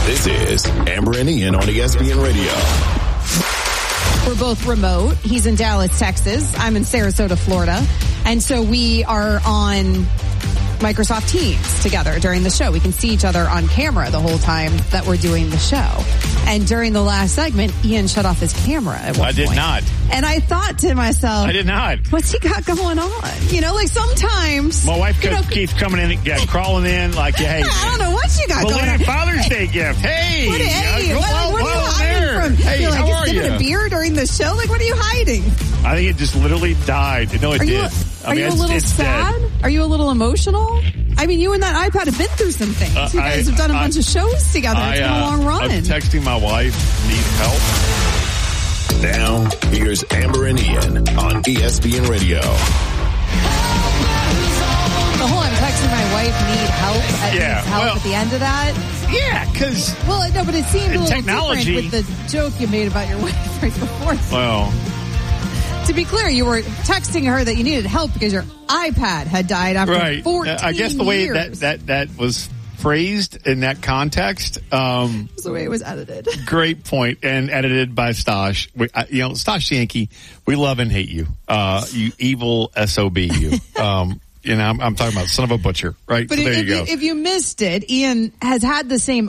This is Amber and Ian on ESPN Radio. We're both remote. He's in Dallas, Texas. I'm in Sarasota, Florida. And so we are on Microsoft Teams together during the show. We can see each other on camera the whole time that we're doing the show. And during the last segment, Ian shut off his camera at one point. I did not. And I thought to myself, I did not. What's he got going on? You know, like sometimes. My wife keeps coming in, crawling in like, hey. I don't know what you got going on. Father's Day gift. Hey. What are you hiding from? Hey, You're like, how are you? sipping a beer during the show? Like, what are you hiding? I think it just literally died. No, it did. Are you a little sad? Dead. Are you a little emotional? I mean, you and that iPad have been through some things. You guys have done a bunch of shows together. It's been a long run. I'm texting my wife, need help. Now, here's Amber and Ian on ESPN Radio. The whole I'm texting my wife, need help at the end of that. Yeah, because... Well, no, but it seemed a little technology different with the joke you made about your wife right before. Well... To be clear, you were texting her that you needed help because your iPad had died after 14 years. I guess the way that was phrased in that context. That's the way it was edited. Great point, and edited by Stosh. Stosh Yankee, we love and hate you. You evil SOB, you. I'm talking about son of a butcher, right? But so there you go. If you missed it, Ian has had the same